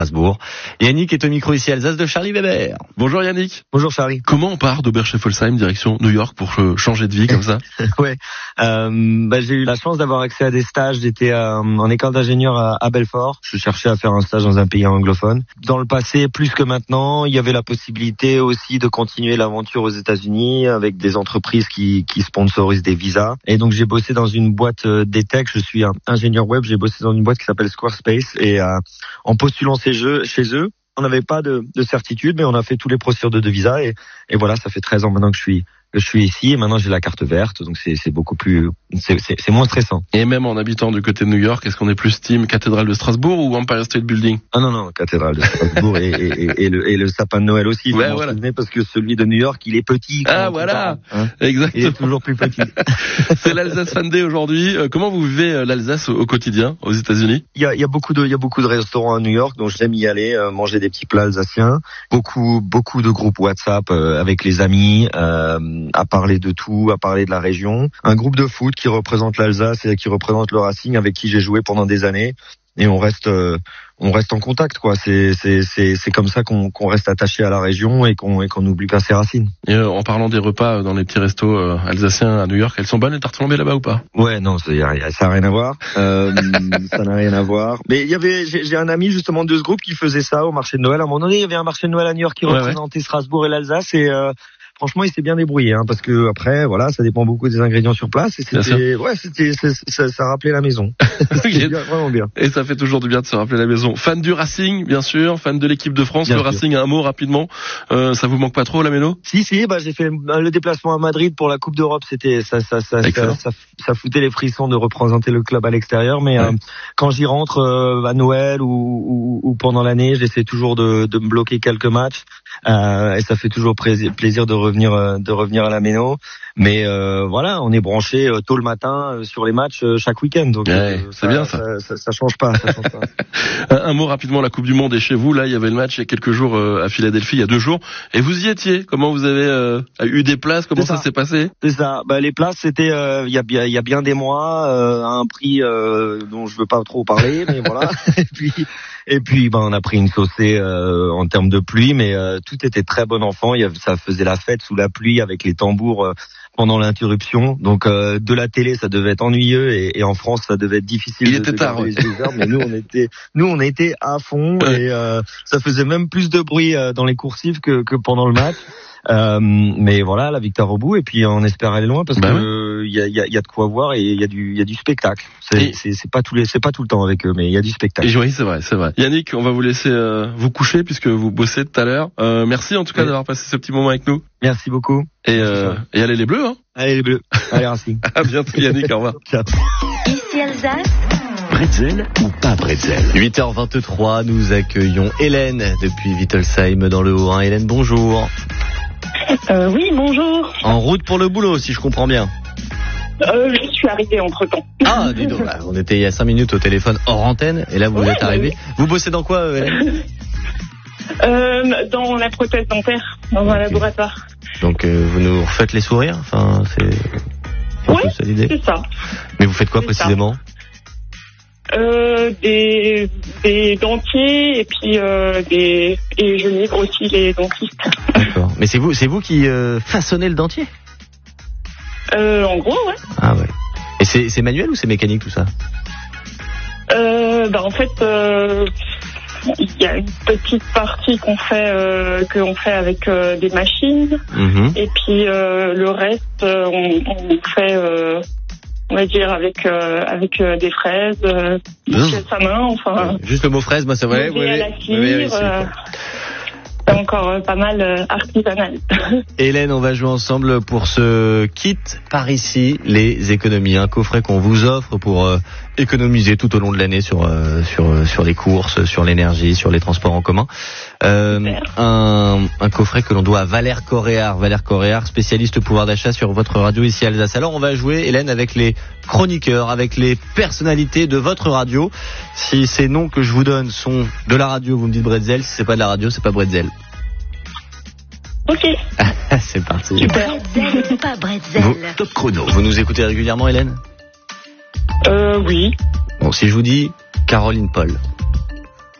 Strasbourg. Yannick est au micro ici Alsace de Charlie Weber. Bonjour Yannick. Bonjour Charlie. Comment on part d'Oberscheffolsheim direction New York pour changer de vie comme ça? Ouais, j'ai eu la chance d'avoir accès à des stages. J'étais en école d'ingénieur à Belfort. Je cherchais à faire un stage dans un pays anglophone. Dans le passé, plus que maintenant, il y avait la possibilité aussi de continuer l'aventure aux États-Unis avec des entreprises qui sponsorisent des visas. Et donc j'ai bossé dans une boîte d'e-tech. Je suis un ingénieur web. J'ai bossé dans une boîte qui s'appelle Squarespace et en postulant chez eux, on n'avait pas de certitude, mais on a fait tous les procédures de visa et voilà, ça fait 13 ans maintenant que je suis ici et maintenant j'ai la carte verte, donc c'est beaucoup plus, c'est moins stressant. Et même en habitant du côté de New York, est-ce qu'on est plus team cathédrale de Strasbourg ou Empire State Building? Ah non, cathédrale de Strasbourg et le sapin de Noël aussi. Ouais, voilà. Parce que celui de New York, il est petit. Ah voilà, exactement. Il est toujours plus petit. C'est l'Alsace Fan Day aujourd'hui. Comment vous vivez l'Alsace au quotidien aux États-Unis? Il y a beaucoup de restaurants à New York, donc j'aime y aller, manger des petits plats alsaciens. Beaucoup de groupes WhatsApp avec les amis. À parler de tout, à parler de la région. Un groupe de foot qui représente l'Alsace et qui représente le Racing avec qui j'ai joué pendant des années. Et on reste en contact, quoi. C'est comme ça qu'on reste attaché à la région et qu'on n'oublie pas ses racines. Et en parlant des repas dans les petits restos alsaciens à New York, elles sont bonnes les tartes flambées là-bas ou pas? Ouais, non, ça n'a rien à voir. Ça n'a rien à voir. Mais j'ai un ami justement de ce groupe qui faisait ça au marché de Noël. À un moment donné, il y avait un marché de Noël à New York qui représentait Strasbourg et l'Alsace et franchement, il s'est bien débrouillé, parce que après, voilà, ça dépend beaucoup des ingrédients sur place et ça rappelait la maison. C'était vraiment bien. Et ça fait toujours du bien de se rappeler la maison. Fan du Racing, bien sûr, fan de l'équipe de France. Bien le sûr. Racing, un mot rapidement. Ça vous manque pas trop, la mélo? Si, j'ai fait le déplacement à Madrid pour la Coupe d'Europe. C'était ça foutait les frissons de représenter le club à l'extérieur. Mais quand j'y rentre à Noël ou pendant l'année, j'essaie toujours de me bloquer quelques matchs. Et ça fait toujours plaisir de revenir à la méno, mais voilà, on est branché tôt le matin sur les matchs chaque week-end, donc c'est bien ça change pas. Un mot rapidement, la Coupe du Monde est chez vous. Là, il y avait le match il y a quelques jours à Philadelphie, il y a 2 jours, et vous y étiez. Comment vous avez eu des places? Comment ça s'est passé? C'est ça. Les places, c'était il y a bien des mois à un prix dont je veux pas trop parler, mais voilà. Et puis on a pris une saucée en termes de pluie, mais tout était très bon enfant. Ça faisait la fête sous la pluie avec les tambours pendant l'interruption. Donc de la télé, ça devait être ennuyeux et en France, ça devait être difficile. Il était tard, les yeux ouverts, mais nous on était à fond et ça faisait même plus de bruit dans les coursives que pendant le match. Mais voilà, la victoire au bout et puis on espère aller loin parce que il y a de quoi voir et il y a du spectacle. C'est pas tout le temps avec eux, mais il y a du spectacle. Et oui, c'est vrai. Yannick, on va vous laisser vous coucher puisque vous bossez tout à l'heure. Merci en tout cas d'avoir passé ce petit moment avec nous. Merci beaucoup. Et allez les Bleus, hein. Allez les Bleus. Allez Racing. À bientôt Yannick, au revoir. Ciao. Ici Alsace. Bretzel ou pas Bretzel? 8h23, nous accueillons Hélène depuis Wittelsheim dans le Haut-Rhin. Hélène, bonjour. Oui, bonjour. En route pour le boulot, si je comprends bien. Je suis arrivée entre-temps. Ah, dis donc, on était il y a 5 minutes au téléphone hors antenne, et là vous êtes arrivé. Vous bossez dans quoi, Hélène? Dans la prothèse dentaire, dans un laboratoire. Donc vous nous refaites les sourires? Enfin, c'est l'idée. C'est ça. Mais vous faites quoi précisément? Des dentiers et puis et je livre aussi les dentistes. D'accord. Mais c'est vous qui façonnez le dentier? En gros, ouais. Ah ouais. Et c'est manuel ou c'est mécanique tout ça? En fait, il y a une petite partie qu'on fait avec des machines, et puis le reste on fait. On va dire avec des fraises, pièces à main, enfin. Juste le mot fraise, moi c'est vrai. À la cire, c'est encore pas mal artisanal. Hélène, on va jouer ensemble pour ce kit par ici les économies, un coffret qu'on vous offre pour économiser tout au long de l'année sur les courses, sur l'énergie, sur les transports en commun. Un coffret que l'on doit à Valère Coréard. Valère Coréard, spécialiste pouvoir d'achat sur votre radio ici à Alsace. Alors on va jouer, Hélène, avec les chroniqueurs, avec les personnalités de votre radio. Si ces noms que je vous donne sont de la radio, vous me dites Bretzel. Si c'est pas de la radio, c'est pas Bretzel. Ok. C'est parti. Super. Bretzel, pas Bretzel. Top chrono. Vous nous écoutez régulièrement, Hélène? Oui. Bon, si je vous dis Caroline Paul.